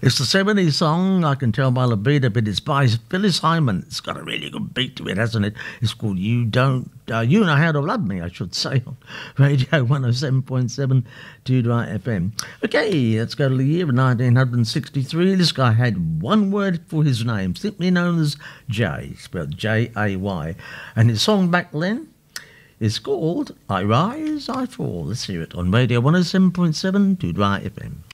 It's a 70s song, I can tell by the beat of it. It's by Phyllis Hyman. It's got a really good beat to it, hasn't it? It's called You Know How to Love Me, I should say, on Radio 107.7 2 FM. Okay, let's go to the year of 1963. This guy had one word for his name, simply known as Jay, spelled J-A-Y. And his song back then is called I Rise, I Fall. Let's hear it on Radio 107.7 2 FM.